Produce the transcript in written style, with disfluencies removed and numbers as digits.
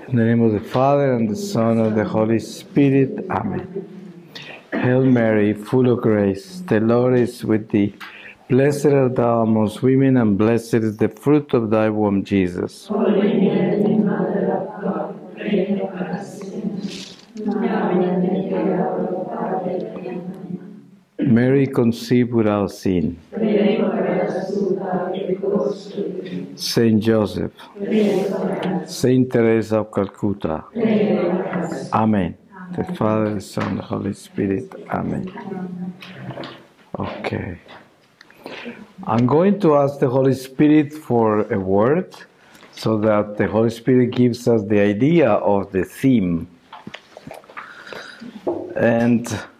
In the name of the Father, and the Son, and the Holy Spirit. Amen. Hail Mary, full of grace, the Lord is with thee. Blessed art thou amongst women, and blessed is the fruit of thy womb, Jesus. Holy Mary, Mother of God, pray for us sinners, now and at the hour of our death. Amen. Mary conceived without sin. Pray for us who have recourse to thee. Saint Joseph, Pray for us. Saint Teresa of Calcutta. Pray for us. Amen. The Father, the Son, the Holy Spirit. Amen. Okay. I'm going to ask the Holy Spirit for a word so that the Holy Spirit gives us the idea of the theme. And